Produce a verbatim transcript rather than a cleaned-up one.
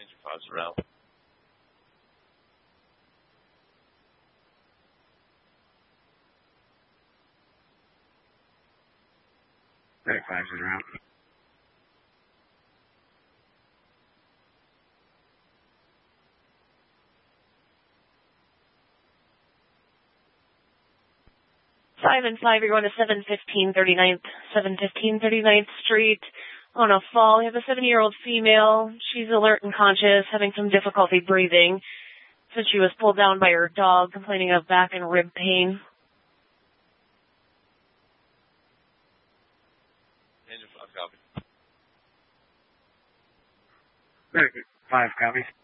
Engine five's around. Medic five's in route. Five and five, you're going to seven fifteen thirty-ninth, seven fifteen thirty-ninth Street on a fall. You have a seventy-year-old female. She's alert and conscious, having some difficulty breathing since she was pulled down by her dog, complaining of back and rib pain. Engine five, copy. Medic five, copy.